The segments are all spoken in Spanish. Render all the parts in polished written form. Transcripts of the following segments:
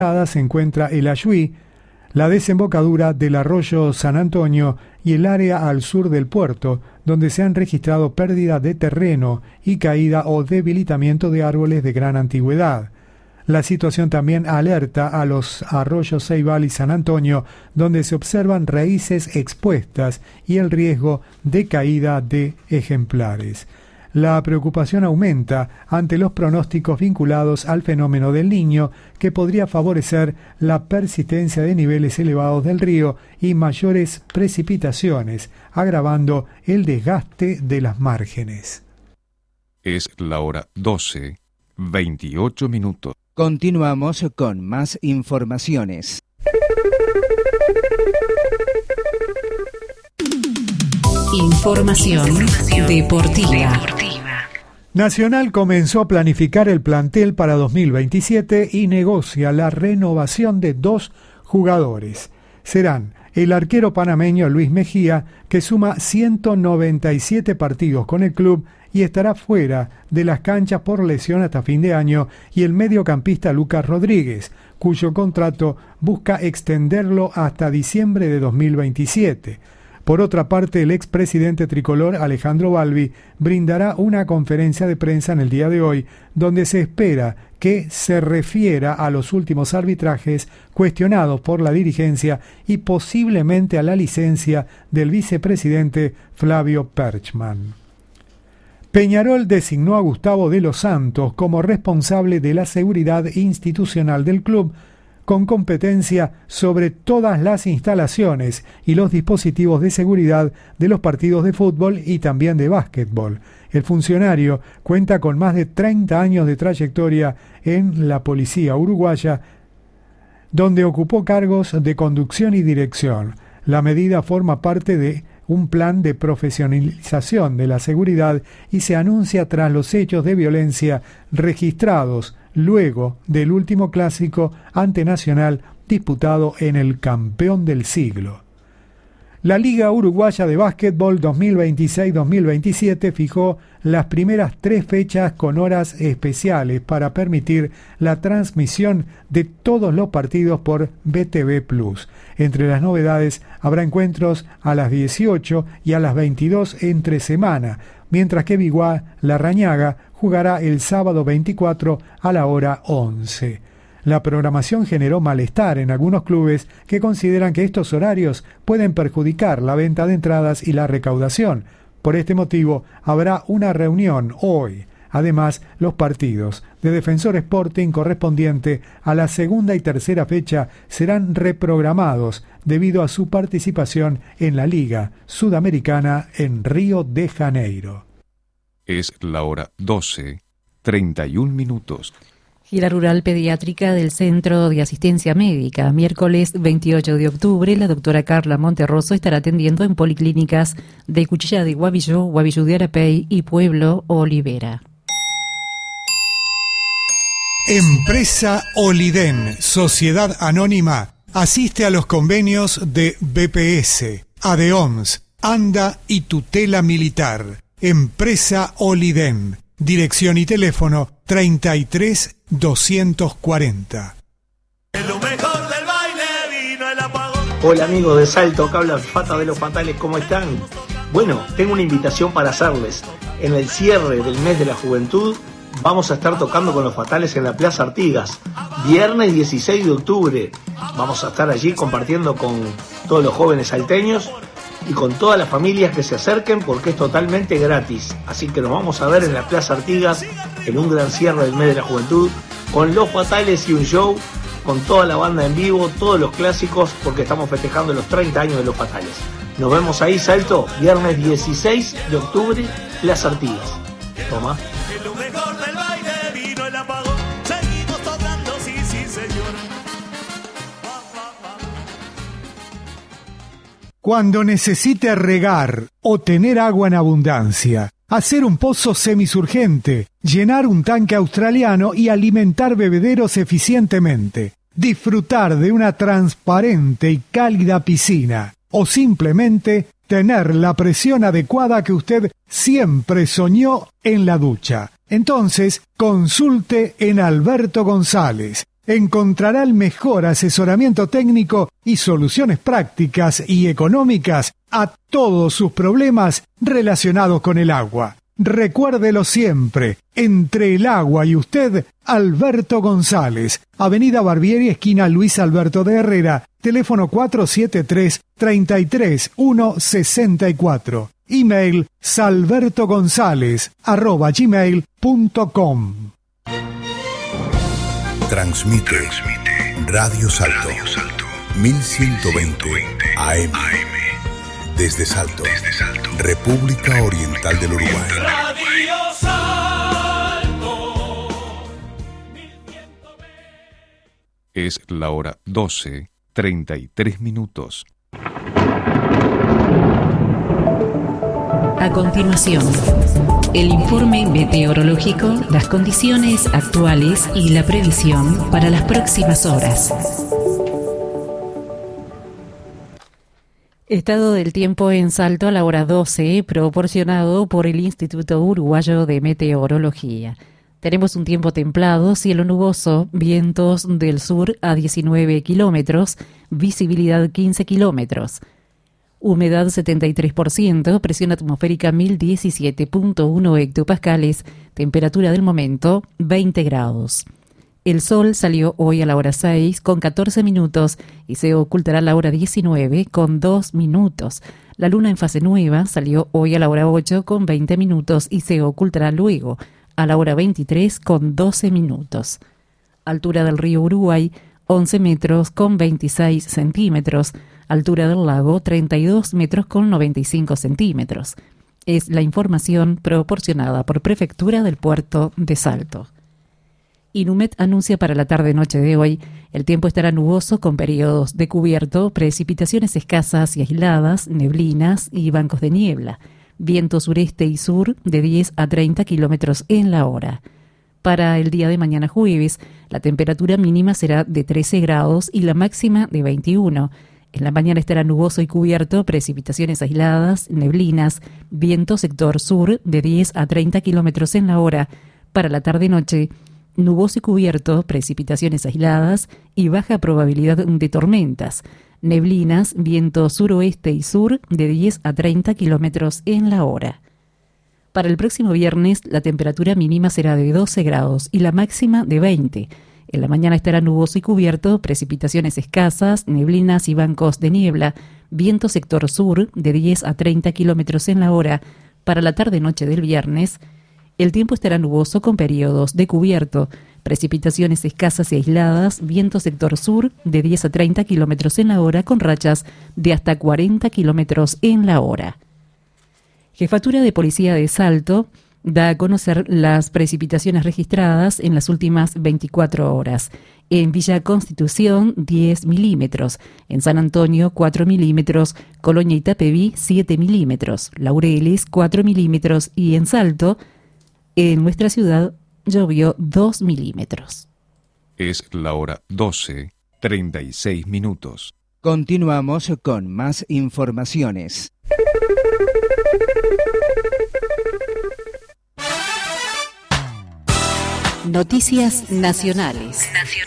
se encuentra el Ayuí, la desembocadura del arroyo San Antonio y el área al sur del puerto, donde se han registrado pérdidas de terreno y caída o debilitamiento de árboles de gran antigüedad. La situación también alerta a los arroyos Ceibal y San Antonio, donde se observan raíces expuestas y el riesgo de caída de ejemplares. La preocupación aumenta ante los pronósticos vinculados al fenómeno del Niño, que podría favorecer la persistencia de niveles elevados del río y mayores precipitaciones, agravando el desgaste de las márgenes. Es la hora 12:28. Continuamos con más informaciones. Información deportiva. Nacional comenzó a planificar el plantel para 2027 y negocia la renovación de 2 jugadores. Serán el arquero panameño Luis Mejía, que suma 197 partidos con el club y estará fuera de las canchas por lesión hasta fin de año, y el mediocampista Lucas Rodríguez, cuyo contrato busca extenderlo hasta diciembre de 2027. Por otra parte, el expresidente tricolor Alejandro Balbi brindará una conferencia de prensa en el día de hoy, donde se espera que se refiera a los últimos arbitrajes cuestionados por la dirigencia y posiblemente a la licencia del vicepresidente Flavio Perchman. Peñarol designó a Gustavo de los Santos como responsable de la seguridad institucional del club, con competencia sobre todas las instalaciones y los dispositivos de seguridad de los partidos de fútbol y también de básquetbol. El funcionario cuenta con más de 30 años de trayectoria en la policía uruguaya, donde ocupó cargos de conducción y dirección. La medida forma parte de un plan de profesionalización de la seguridad y se anuncia tras los hechos de violencia registrados luego del último clásico ante Nacional disputado en el Campeón del Siglo. La Liga Uruguaya de Básquetbol 2026-2027 fijó las primeras 3 fechas con horas especiales para permitir la transmisión de todos los partidos por BTV Plus. Entre las novedades habrá encuentros a las 18 y a las 22 entre semana, mientras que Biguá Larrañaga jugará el sábado 24 a la hora 11. La programación generó malestar en algunos clubes que consideran que estos horarios pueden perjudicar la venta de entradas y la recaudación. Por este motivo, habrá una reunión hoy. Además, los partidos de Defensor Sporting correspondiente a la segunda y tercera fecha serán reprogramados debido a su participación en la Liga Sudamericana en Río de Janeiro. Es la hora 12:31. Gira rural pediátrica del Centro de Asistencia Médica. Miércoles 28 de octubre, la doctora Carla Monterroso estará atendiendo en policlínicas de Cuchilla de Guavilló, Guavilló de Arapey y Pueblo Olivera. Empresa Oliden, Sociedad Anónima, asiste a los convenios de BPS, ADEOMS, ANDA y Tutela Militar. Empresa Oliden. Dirección y teléfono 33 240. Hola amigos de Salto, acá habla Fata de los Fatales, ¿cómo están? Bueno, tengo una invitación para hacerles. En el cierre del mes de la juventud vamos a estar tocando con los Fatales en la Plaza Artigas, viernes 16 de octubre. Vamos a estar allí compartiendo con todos los jóvenes salteños y con todas las familias que se acerquen, porque es totalmente gratis. Así que nos vamos a ver en la Plaza Artigas en un gran cierre del mes de la juventud con los Fatales y un show con toda la banda en vivo, todos los clásicos, porque estamos festejando los 30 años de los Fatales. Nos vemos ahí, Salto, viernes 16 de octubre, Plaza Artigas. Toma. Cuando necesite regar o tener agua en abundancia, hacer un pozo semisurgente, llenar un tanque australiano y alimentar bebederos eficientemente, disfrutar de una transparente y cálida piscina, o simplemente tener la presión adecuada que usted siempre soñó en la ducha. Entonces, consulte en Alberto González, encontrará el mejor asesoramiento técnico y soluciones prácticas y económicas a todos sus problemas relacionados con el agua. Recuérdelo siempre, entre el agua y usted, Alberto González, Avenida Barbieri, esquina Luis Alberto de Herrera, teléfono 473-33164. Email salbertogonzalez@gmail.com. Transmite Radio Salto, 1120 AM. Desde Salto, República Oriental del Uruguay. Radio Salto. Es la hora 12:33. A continuación, el informe meteorológico, las condiciones actuales y la previsión para las próximas horas. Estado del tiempo en Salto a la hora 12, proporcionado por el Instituto Uruguayo de Meteorología. Tenemos un tiempo templado, cielo nuboso, vientos del sur a 19 kilómetros, visibilidad 15 kilómetros. Humedad 73%, presión atmosférica 1017.1 hectopascales, temperatura del momento 20 grados. El sol salió hoy a la hora 6 con 14 minutos y se ocultará a la hora 19 con 2 minutos. La luna en fase nueva salió hoy a la hora 8 con 20 minutos y se ocultará luego a la hora 23 con 12 minutos. Altura del río Uruguay 11 metros con 26 centímetros. Altura del lago 32 metros con 95 centímetros. Es la información proporcionada por Prefectura del Puerto de Salto. Inumet anuncia para la tarde-noche de hoy, el tiempo estará nuboso con periodos de cubierto, precipitaciones escasas y aisladas, neblinas y bancos de niebla, viento sureste y sur de 10 a 30 kilómetros en la hora. Para el día de mañana jueves, la temperatura mínima será de 13 grados y la máxima de 21. En la mañana estará nuboso y cubierto, precipitaciones aisladas, neblinas, viento sector sur de 10 a 30 kilómetros en la hora. Para la tarde-noche, nuboso y cubierto, precipitaciones aisladas y baja probabilidad de tormentas. Neblinas, viento suroeste y sur de 10 a 30 kilómetros en la hora. Para el próximo viernes, la temperatura mínima será de 12 grados y la máxima de 20. En la mañana estará nuboso y cubierto, precipitaciones escasas, neblinas y bancos de niebla, viento sector sur de 10 a 30 kilómetros en la hora. Para la tarde-noche del viernes, el tiempo estará nuboso con periodos de cubierto, precipitaciones escasas y aisladas, viento sector sur de 10 a 30 kilómetros en la hora con rachas de hasta 40 kilómetros en la hora. Jefatura de Policía de Salto da a conocer las precipitaciones registradas en las últimas 24 horas. En Villa Constitución, 10 milímetros. En San Antonio, 4 milímetros. Colonia Itapeví, 7 milímetros. Laureles, 4 milímetros. Y en Salto, en nuestra ciudad, llovió 2 milímetros. Es la hora 12:36. Continuamos con más informaciones. Noticias nacionales.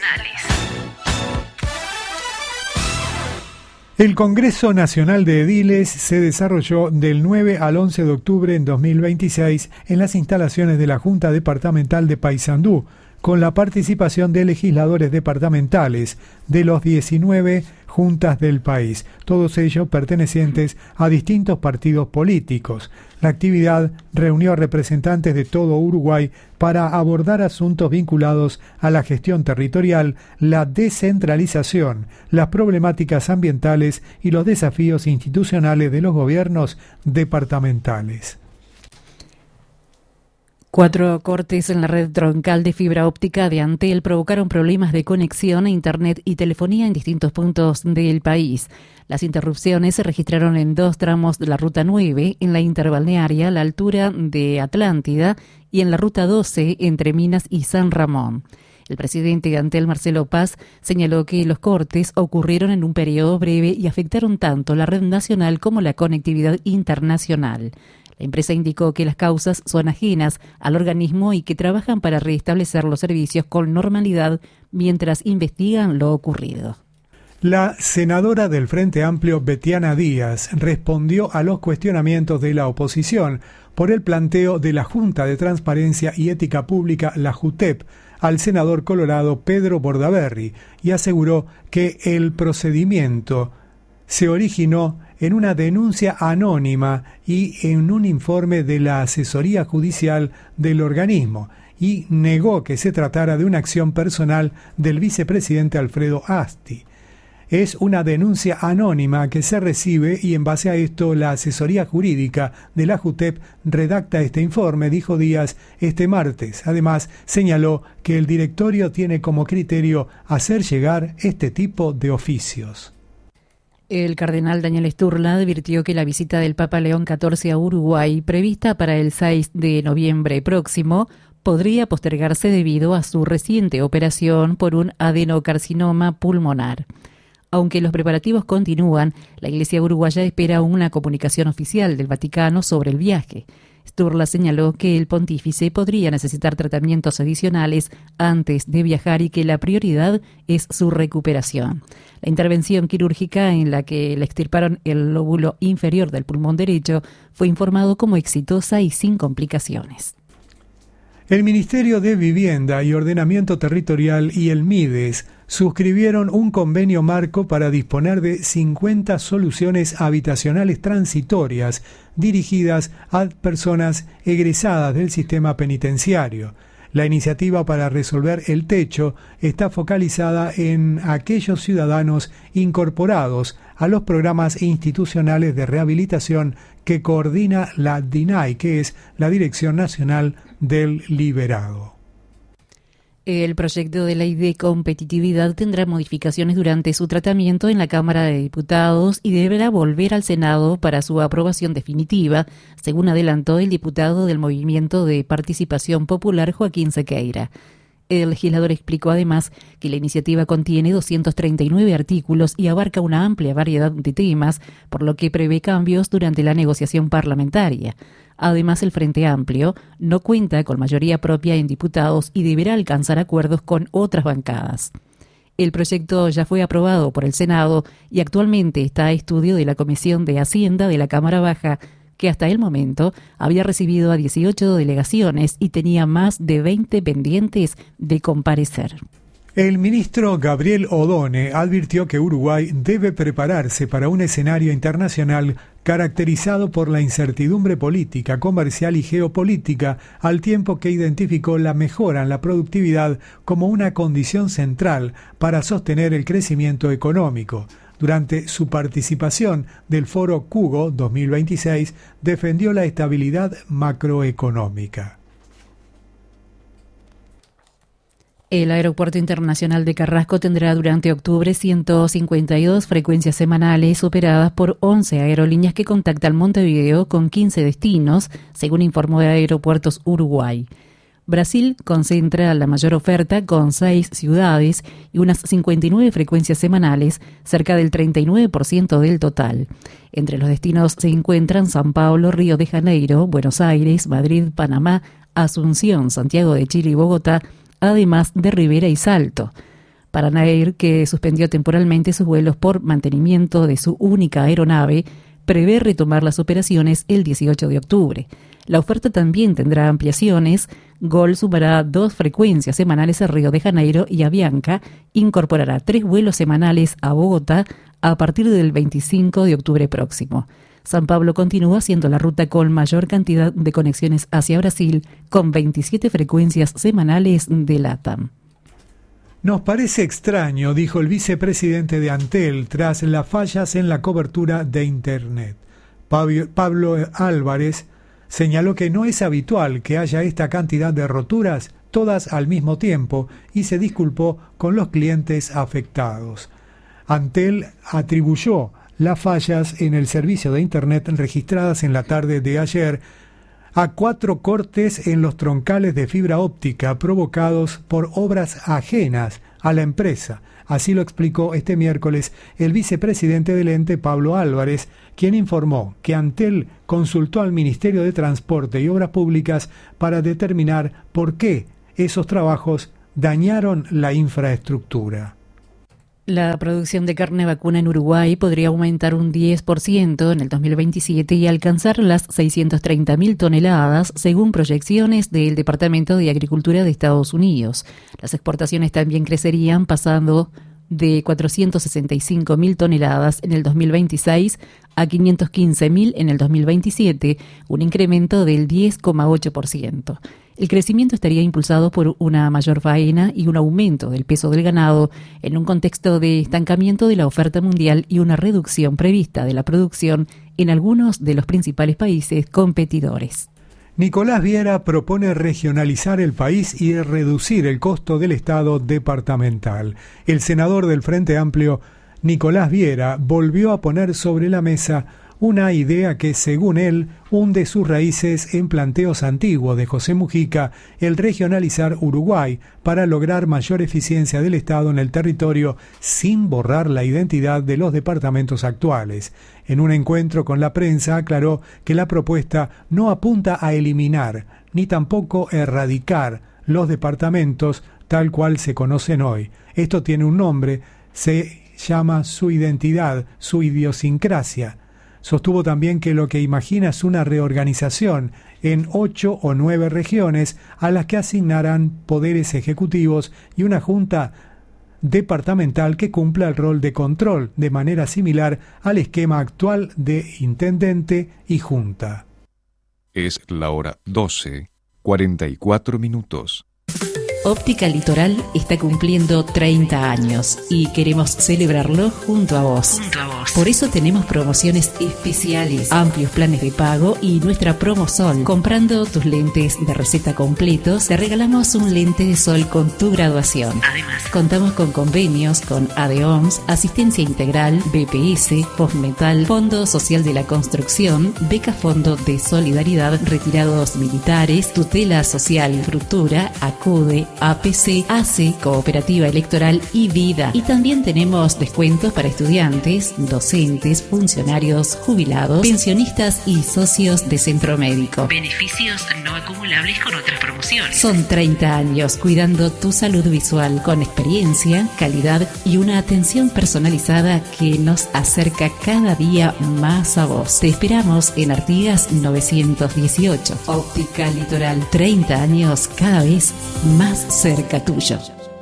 El Congreso Nacional de Ediles se desarrolló del 9 al 11 de octubre en 2026 en las instalaciones de la Junta Departamental de Paysandú, con la participación de legisladores departamentales de los 19 juntas del país, todos ellos pertenecientes a distintos partidos políticos. La actividad reunió a representantes de todo Uruguay para abordar asuntos vinculados a la gestión territorial, la descentralización, las problemáticas ambientales y los desafíos institucionales de los gobiernos departamentales. 4 cortes en la red troncal de fibra óptica de Antel provocaron problemas de conexión a Internet y telefonía en distintos puntos del país. Las interrupciones se registraron en 2 tramos de la Ruta 9, en la interbalnearia a la altura de Atlántida, y en la Ruta 12, entre Minas y San Ramón. El presidente de Antel, Marcelo Paz, señaló que los cortes ocurrieron en un periodo breve y afectaron tanto la red nacional como la conectividad internacional. La empresa indicó que las causas son ajenas al organismo y que trabajan para restablecer los servicios con normalidad mientras investigan lo ocurrido. La senadora del Frente Amplio, Betiana Díaz, respondió a los cuestionamientos de la oposición por el planteo de la Junta de Transparencia y Ética Pública, la JUTEP, al senador colorado Pedro Bordaberry, y aseguró que el procedimiento se originó en una denuncia anónima y en un informe de la asesoría judicial del organismo, y negó que se tratara de una acción personal del vicepresidente Alfredo Asti. Es una denuncia anónima que se recibe y en base a esto la asesoría jurídica de la JUTEP redacta este informe, dijo Díaz este martes. Además, señaló que el directorio tiene como criterio hacer llegar este tipo de oficios. El cardenal Daniel Sturla advirtió que la visita del Papa León XIV a Uruguay, prevista para el 6 de noviembre próximo, podría postergarse debido a su reciente operación por un adenocarcinoma pulmonar. Aunque los preparativos continúan, la Iglesia uruguaya espera una comunicación oficial del Vaticano sobre el viaje. Sturla señaló que el pontífice podría necesitar tratamientos adicionales antes de viajar y que la prioridad es su recuperación. La intervención quirúrgica en la que le extirparon el lóbulo inferior del pulmón derecho fue informado como exitosa y sin complicaciones. El Ministerio de Vivienda y Ordenamiento Territorial y el MIDES suscribieron un convenio marco para disponer de 50 soluciones habitacionales transitorias dirigidas a personas egresadas del sistema penitenciario. La iniciativa para resolver el techo está focalizada en aquellos ciudadanos incorporados a los programas institucionales de rehabilitación que coordina la DINAI, que es la Dirección Nacional del Liberado. El proyecto de ley de competitividad tendrá modificaciones durante su tratamiento en la Cámara de Diputados y deberá volver al Senado para su aprobación definitiva, según adelantó el diputado del Movimiento de Participación Popular, Joaquín Sequeira. El legislador explicó además que la iniciativa contiene 239 artículos y abarca una amplia variedad de temas, por lo que prevé cambios durante la negociación parlamentaria. Además, el Frente Amplio no cuenta con mayoría propia en diputados y deberá alcanzar acuerdos con otras bancadas. El proyecto ya fue aprobado por el Senado y actualmente está a estudio de la Comisión de Hacienda de la Cámara Baja, que hasta el momento había recibido a 18 delegaciones y tenía más de 20 pendientes de comparecer. El ministro Gabriel Odone advirtió que Uruguay debe prepararse para un escenario internacional caracterizado por la incertidumbre política, comercial y geopolítica, al tiempo que identificó la mejora en la productividad como una condición central para sostener el crecimiento económico. Durante su participación del Foro Cugo 2026, defendió la estabilidad macroeconómica. El Aeropuerto Internacional de Carrasco tendrá durante octubre 152 frecuencias semanales operadas por 11 aerolíneas que contactan Montevideo con 15 destinos, según informó de Aeropuertos Uruguay. Brasil concentra la mayor oferta con 6 ciudades y unas 59 frecuencias semanales, cerca del 39% del total. Entre los destinos se encuentran São Paulo, Río de Janeiro, Buenos Aires, Madrid, Panamá, Asunción, Santiago de Chile y Bogotá, además de Rivera y Salto. Paranair, que suspendió temporalmente sus vuelos por mantenimiento de su única aeronave, prevé retomar las operaciones el 18 de octubre. La oferta también tendrá ampliaciones. GOL sumará 2 frecuencias semanales a Río de Janeiro y Avianca incorporará 3 vuelos semanales a Bogotá a partir del 25 de octubre próximo. San Pablo continúa siendo la ruta con mayor cantidad de conexiones hacia Brasil, con 27 frecuencias semanales de LATAM. Nos parece extraño, dijo el vicepresidente de Antel, tras las fallas en la cobertura de Internet. Pablo Álvarez señaló que no es habitual que haya esta cantidad de roturas, todas al mismo tiempo, y se disculpó con los clientes afectados. Antel atribuyó las fallas en el servicio de Internet registradas en la tarde de ayer a 4 cortes en los troncales de fibra óptica provocados por obras ajenas a la empresa. Así lo explicó este miércoles el vicepresidente del ente, Pablo Álvarez, quien informó que Antel consultó al Ministerio de Transporte y Obras Públicas para determinar por qué esos trabajos dañaron la infraestructura. La producción de carne vacuna en Uruguay podría aumentar un 10% en el 2027 y alcanzar las 630.000 toneladas, según proyecciones del Departamento de Agricultura de Estados Unidos. Las exportaciones también crecerían, pasando de 465.000 toneladas en el 2026 a 515.000 en el 2027, un incremento del 10,8%. El crecimiento estaría impulsado por una mayor faena y un aumento del peso del ganado en un contexto de estancamiento de la oferta mundial y una reducción prevista de la producción en algunos de los principales países competidores. Nicolás Viera propone regionalizar el país y reducir el costo del Estado departamental. El senador del Frente Amplio, Nicolás Viera, volvió a poner sobre la mesa una idea que, según él, hunde sus raíces en planteos antiguos de José Mujica, el regionalizar Uruguay para lograr mayor eficiencia del Estado en el territorio sin borrar la identidad de los departamentos actuales. En un encuentro con la prensa aclaró que la propuesta no apunta a eliminar ni tampoco erradicar los departamentos tal cual se conocen hoy. Esto tiene un nombre, se llama su identidad, su idiosincrasia. Sostuvo también que lo que imagina es una reorganización en 8 o 9 regiones a las que asignarán poderes ejecutivos y una junta departamental que cumpla el rol de control, de manera similar al esquema actual de intendente y junta. Es la hora 12:44. Óptica Litoral está cumpliendo 30 años y queremos celebrarlo junto a vos. Por eso tenemos promociones especiales, amplios planes de pago y nuestra promo Sol. Comprando tus lentes de receta completos, te regalamos un lente de sol con tu graduación. Además, contamos con convenios con ADOMS, Asistencia Integral, BPS, Postmetal, Fondo Social de la Construcción, Beca Fondo de Solidaridad, Retirados Militares, Tutela Social, Frutura, Acude, APC, ACE, Cooperativa Electoral y Vida. Y también tenemos descuentos para estudiantes, docentes, funcionarios, jubilados, pensionistas y socios de centro médico. Beneficios no acumulables con otras promociones. Son 30 años cuidando tu salud visual con experiencia, calidad y una atención personalizada que nos acerca cada día más a vos. Te esperamos en Artigas 918. Óptica Litoral, 30 años cada vez más cerca tuyo.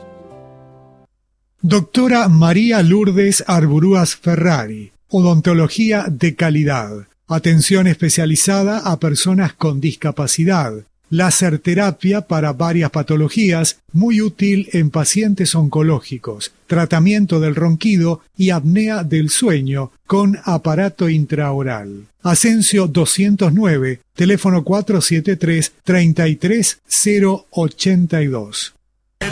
Doctora María Lourdes Arburúas Ferrari, odontología de calidad, atención especializada a personas con discapacidad, láser terapia para varias patologías, muy útil en pacientes oncológicos, tratamiento del ronquido y apnea del sueño con aparato intraoral. Ascencio 209, teléfono 473-33082.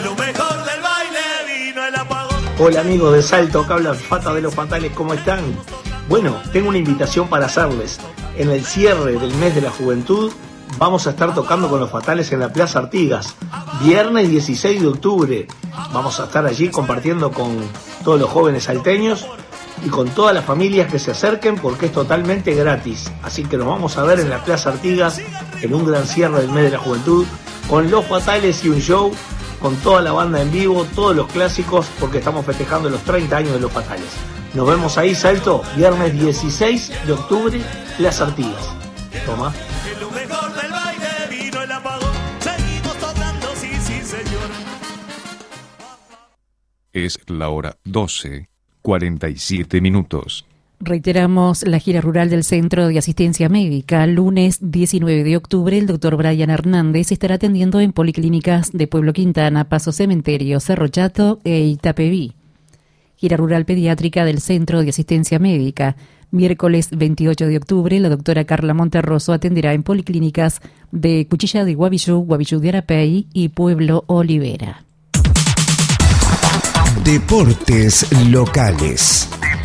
Hola amigos de Salto, acá habla Fata de los Fatales, ¿cómo están? Bueno, tengo una invitación para hacerles. En el cierre del mes de la juventud vamos a estar tocando con los Fatales en la Plaza Artigas, viernes 16 de octubre. Vamos a estar allí compartiendo con todos los jóvenes salteños y con todas las familias que se acerquen porque es totalmente gratis. Así que nos vamos a ver en la Plaza Artigas en un gran cierre del mes de la juventud con los Fatales y un show con toda la banda en vivo, todos los clásicos, porque estamos festejando los 30 años de los Fatales. Nos vemos ahí, Salto, viernes 16 de octubre, Plaza Artigas. Toma. Es la hora 12:47. Reiteramos la gira rural del Centro de Asistencia Médica. Lunes 19 de octubre, el doctor Brian Hernández estará atendiendo en policlínicas de Pueblo Quintana, Paso Cementerio, Cerro Chato e Itapeví. Gira rural pediátrica del Centro de Asistencia Médica. Miércoles 28 de octubre, la doctora Carla Monterroso atenderá en policlínicas de Cuchilla de Guavillú, Guavillú de Arapey y Pueblo Olivera. Deportes locales.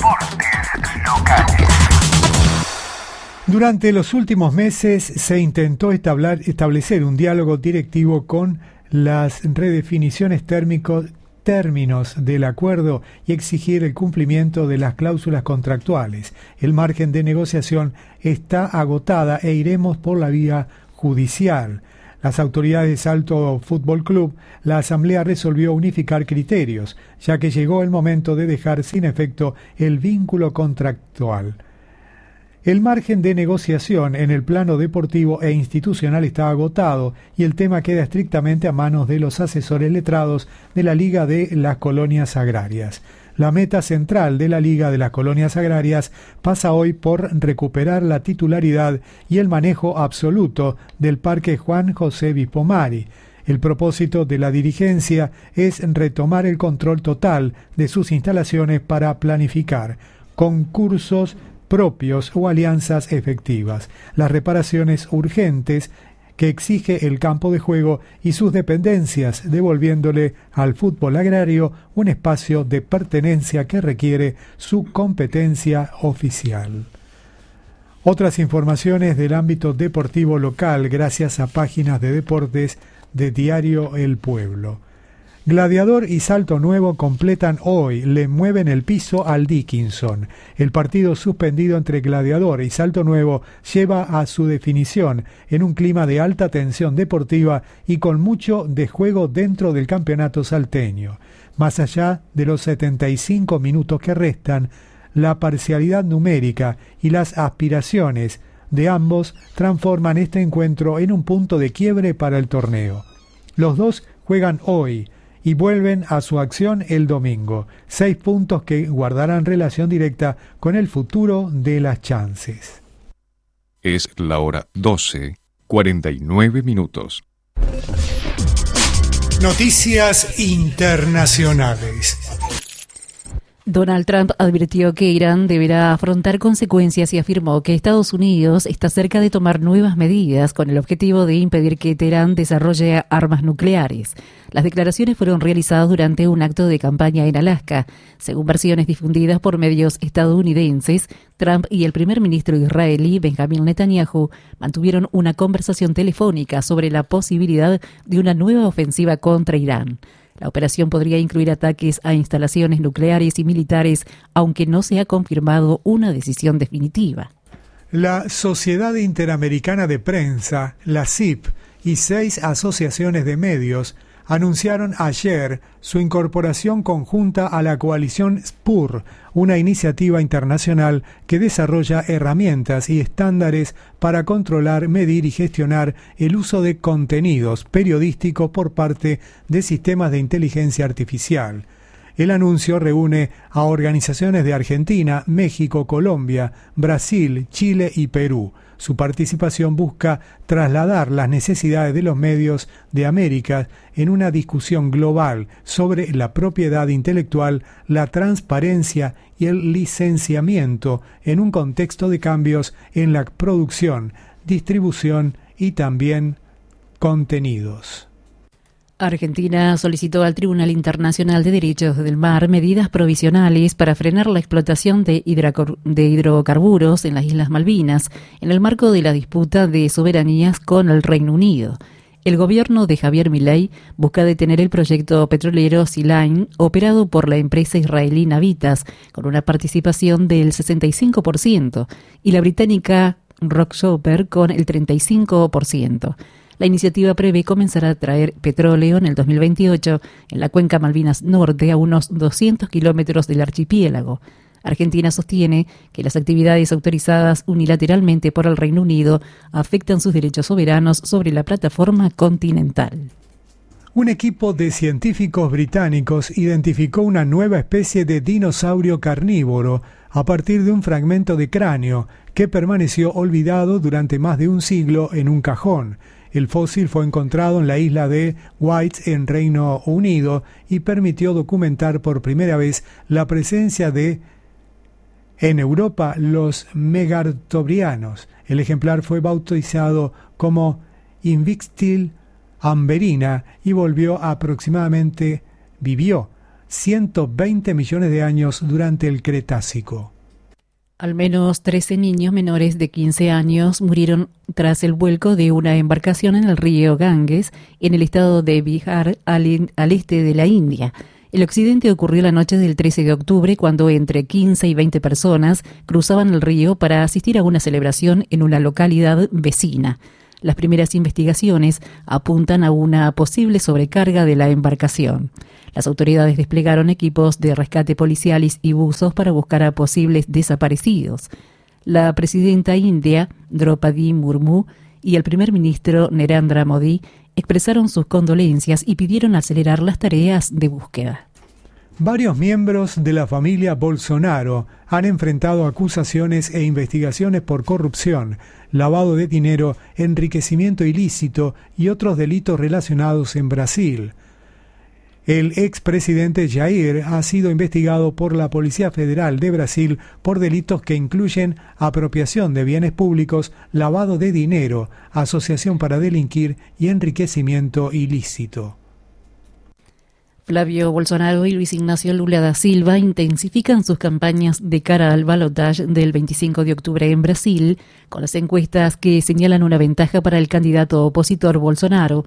Durante los últimos meses se intentó establecer un diálogo directivo con las redefiniciones términos del acuerdo y exigir el cumplimiento de las cláusulas contractuales. El margen de negociación está agotada e iremos por la vía judicial. Las autoridades de Salto Fútbol Club, la asamblea resolvió unificar criterios, ya que llegó el momento de dejar sin efecto el vínculo contractual. El margen de negociación en el plano deportivo e institucional está agotado y el tema queda estrictamente a manos de los asesores letrados de la Liga de las Colonias Agrarias. La meta central de la Liga de las Colonias Agrarias pasa hoy por recuperar la titularidad y el manejo absoluto del Parque Juan José Bispomari. El propósito de la dirigencia es retomar el control total de sus instalaciones para planificar concursos propios o alianzas efectivas, las reparaciones urgentes que exige el campo de juego y sus dependencias, devolviéndole al fútbol agrario un espacio de pertenencia que requiere su competencia oficial. Otras informaciones del ámbito deportivo local gracias a páginas de deportes de Diario El Pueblo. Gladiador y Salto Nuevo completan hoy, le mueven el piso al Dickinson. El partido suspendido entre Gladiador y Salto Nuevo lleva a su definición en un clima de alta tensión deportiva y con mucho de juego dentro del campeonato salteño. Más allá de los 75 minutos que restan, la parcialidad numérica y las aspiraciones de ambos transforman este encuentro en un punto de quiebre para el torneo. Los dos juegan hoy y vuelven a su acción el domingo. 6 puntos que guardarán relación directa con el futuro de las chances. Es la hora 12:49 minutos. Noticias internacionales. Donald Trump advirtió que Irán deberá afrontar consecuencias y afirmó que Estados Unidos está cerca de tomar nuevas medidas con el objetivo de impedir que Teherán desarrolle armas nucleares. Las declaraciones fueron realizadas durante un acto de campaña en Alaska. Según versiones difundidas por medios estadounidenses, Trump y el primer ministro israelí Benjamin Netanyahu mantuvieron una conversación telefónica sobre la posibilidad de una nueva ofensiva contra Irán. La operación podría incluir ataques a instalaciones nucleares y militares, aunque no se ha confirmado una decisión definitiva. La Sociedad Interamericana de Prensa, la SIP, y 6 asociaciones de medios anunciaron ayer su incorporación conjunta a la coalición SPUR, una iniciativa internacional que desarrolla herramientas y estándares para controlar, medir y gestionar el uso de contenidos periodísticos por parte de sistemas de inteligencia artificial. El anuncio reúne a organizaciones de Argentina, México, Colombia, Brasil, Chile y Perú. Su participación busca trasladar las necesidades de los medios de América en una discusión global sobre la propiedad intelectual, la transparencia y el licenciamiento en un contexto de cambios en la producción, distribución y también contenidos. Argentina solicitó al Tribunal Internacional de Derechos del Mar medidas provisionales para frenar la explotación de hidrocarburos en las Islas Malvinas, en el marco de la disputa de soberanías con el Reino Unido. El gobierno de Javier Milei busca detener el proyecto petrolero Sea Line, operado por la empresa israelí Navitas, con una participación del 65%, y la británica Rockchopper con el 35%. La iniciativa prevé comenzar a traer petróleo en el 2028 en la cuenca Malvinas Norte, a unos 200 kilómetros del archipiélago. Argentina sostiene que las actividades autorizadas unilateralmente por el Reino Unido afectan sus derechos soberanos sobre la plataforma continental. Un equipo de científicos británicos identificó una nueva especie de dinosaurio carnívoro a partir de un fragmento de cráneo que permaneció olvidado durante más de un siglo en un cajón. El fósil fue encontrado en la isla de White en Reino Unido y permitió documentar por primera vez la presencia de, en Europa, los megartobrianos. El ejemplar fue bautizado como Invictil amberina y vivió 120 millones de años durante el Cretácico. Al menos 13 niños menores de 15 años murieron tras el vuelco de una embarcación en el río Ganges, en el estado de Bihar, al este de la India. El accidente ocurrió la noche del 13 de octubre cuando entre 15 y 20 personas cruzaban el río para asistir a una celebración en una localidad vecina. Las primeras investigaciones apuntan a una posible sobrecarga de la embarcación. Las autoridades desplegaron equipos de rescate policiales y buzos para buscar a posibles desaparecidos. La presidenta india, Draupadi Murmu, y el primer ministro Narendra Modi expresaron sus condolencias y pidieron acelerar las tareas de búsqueda. Varios miembros de la familia Bolsonaro han enfrentado acusaciones e investigaciones por corrupción, lavado de dinero, enriquecimiento ilícito y otros delitos relacionados en Brasil. El expresidente Jair ha sido investigado por la Policía Federal de Brasil por delitos que incluyen apropiación de bienes públicos, lavado de dinero, asociación para delinquir y enriquecimiento ilícito. Flávio Bolsonaro y Luis Ignacio Lula da Silva intensifican sus campañas de cara al balotaje del 25 de octubre en Brasil, con las encuestas que señalan una ventaja para el candidato opositor Bolsonaro.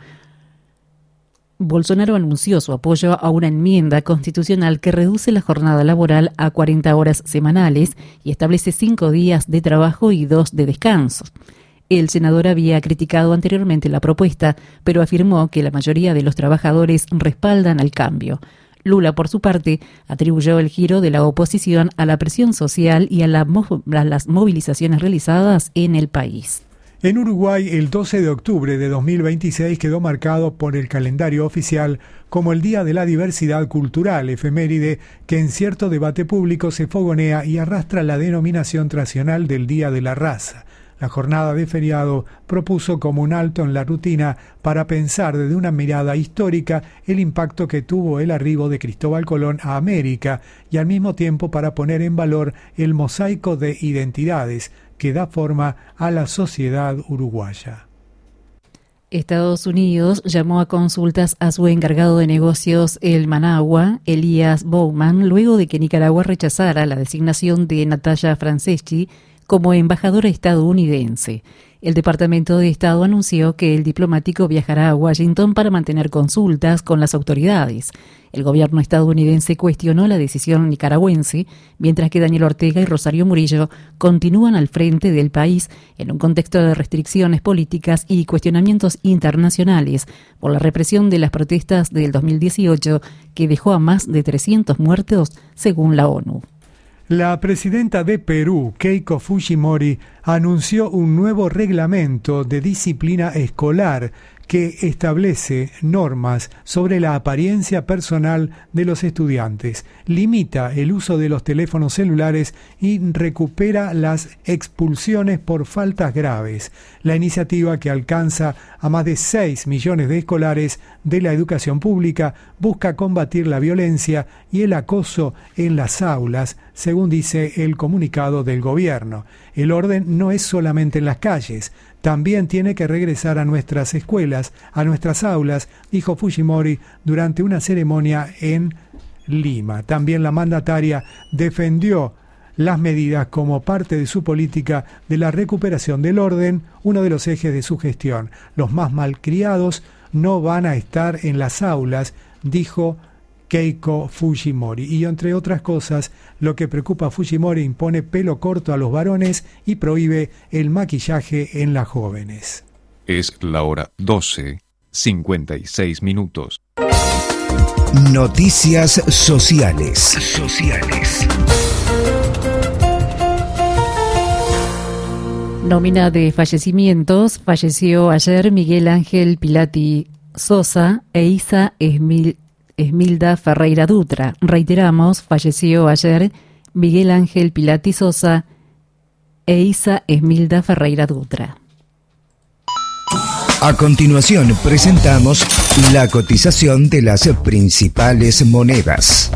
Bolsonaro anunció su apoyo a una enmienda constitucional que reduce la jornada laboral a 40 horas semanales y establece 5 días de trabajo y 2 de descanso. El senador había criticado anteriormente la propuesta, pero afirmó que la mayoría de los trabajadores respaldan al cambio. Lula, por su parte, atribuyó el giro de la oposición a la presión social y a las movilizaciones realizadas en el país. En Uruguay, el 12 de octubre de 2026 quedó marcado por el calendario oficial como el Día de la Diversidad Cultural, efeméride que en cierto debate público se fogonea y arrastra la denominación tradicional del Día de la Raza. La jornada de feriado propuso como un alto en la rutina para pensar desde una mirada histórica el impacto que tuvo el arribo de Cristóbal Colón a América y al mismo tiempo para poner en valor el mosaico de identidades que da forma a la sociedad uruguaya. Estados Unidos llamó a consultas a su encargado de negocios en Managua, Elías Bowman, luego de que Nicaragua rechazara la designación de Natalia Franceschi como embajadora estadounidense. El Departamento de Estado anunció que el diplomático viajará a Washington para mantener consultas con las autoridades. El gobierno estadounidense cuestionó la decisión nicaragüense, mientras que Daniel Ortega y Rosario Murillo continúan al frente del país en un contexto de restricciones políticas y cuestionamientos internacionales por la represión de las protestas del 2018, que dejó a más de 300 muertos, según la ONU. La presidenta de Perú, Keiko Fujimori, anunció un nuevo reglamento de disciplina escolar que establece normas sobre la apariencia personal de los estudiantes, limita el uso de los teléfonos celulares y recupera las expulsiones por faltas graves. La iniciativa, que alcanza a más de 6 millones de escolares de la educación pública, busca combatir la violencia y el acoso en las aulas, según dice el comunicado del gobierno. El orden no es solamente en las calles, también tiene que regresar a nuestras escuelas, a nuestras aulas, dijo Fujimori durante una ceremonia en Lima. También la mandataria defendió las medidas como parte de su política de la recuperación del orden, uno de los ejes de su gestión. Los más malcriados no van a estar en las aulas, dijo Keiko Fujimori. Y entre otras cosas, lo que preocupa a Fujimori: impone pelo corto a los varones y prohíbe el maquillaje en las jóvenes. Es la hora 12:56. Noticias sociales. Nómina de fallecimientos. Falleció ayer Miguel Ángel Pilati Sosa e Isa Esmilda Ferreira Dutra. Reiteramos, falleció ayer Miguel Ángel Pilati Sosa e Isa Esmilda Ferreira Dutra. A continuación presentamos la cotización de las principales monedas.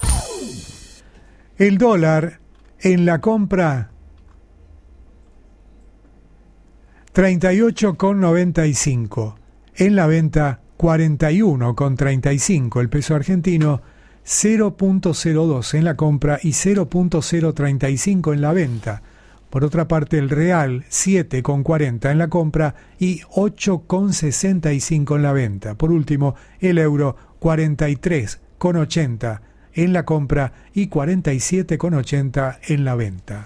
El dólar en la compra 38,95, en la venta 41,35. El peso argentino 0.02 en la compra y 0.035 en la venta. Por otra parte, el real 7,40 en la compra y 8,65 en la venta. Por último, el euro 43 47,80 en la compra y 47,80 en la venta.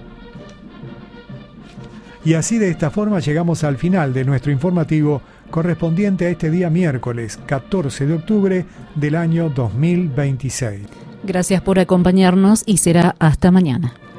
Y así, de esta forma, llegamos al final de nuestro informativo correspondiente a este día miércoles 14 de octubre del año 2026. Gracias por acompañarnos y será hasta mañana.